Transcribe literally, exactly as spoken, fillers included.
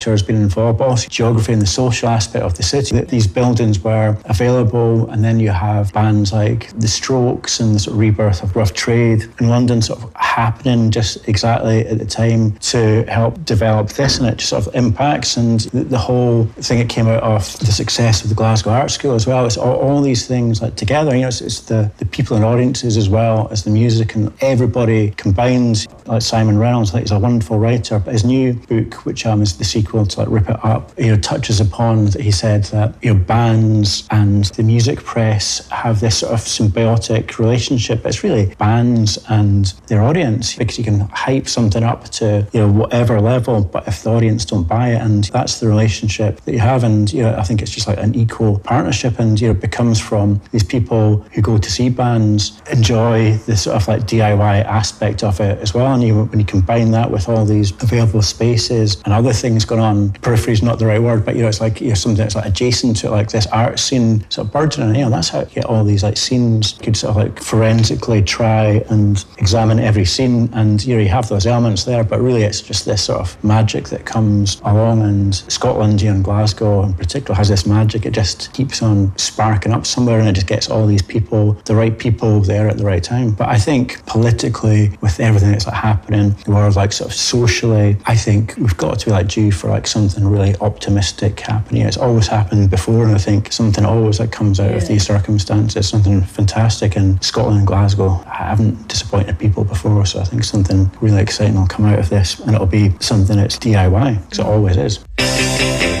has been involved, but also geography and the social aspect of the city. That these buildings were available, and then you have bands like The Strokes and the sort of rebirth of Rough Trade in London sort of happening just exactly at the time to help develop this, and it just sort of impacts, and the, the whole thing that came out of the success of the Glasgow Art School as well. It's all, all these things like together, you know, it's, it's the, the people and audiences as well as the music, and everybody combined. Like Simon Reynolds, I think he's a wonderful writer, but his new book, which um, is the sequel to like Rip It Up, you know, touches upon that. He said that, you know, bands and the music press have this sort of symbiotic relationship. It's really bands and their audience, because you can hype something up to, you know, whatever level, but if the audience don't buy it, and that's the relationship that you have. And, you know, I think it's just like an equal partnership, and, you know, it becomes from these people who go to see bands enjoy the sort of like D I Y aspect of it as well. And you, when you combine that with all these available spaces and other things going on, periphery is not the right word, but, you know, it's like, you know, something that's like adjacent to like this art scene sort of burgeoning. You know, that's how you get all these like scenes. You could sort of like forensically try and examine every scene, and, you know, you have those elements there, but really it's just this sort of magic that comes along. And Scotland, you know, and Glasgow in particular, has this magic. It just keeps on sparking up somewhere, and it just gets all these people, the right people there at the right time. But I think politically, with everything that's like happening, or like sort of socially, I think we've got to be like due for like something really optimistic happening. It's always happened before, and I think something always like comes out yeah. of these circumstances, something fantastic. And Scotland and Glasgow haven't disappointed people before, so I think something really exciting will come out of this, and it'll be something that's D I Y, because it always is.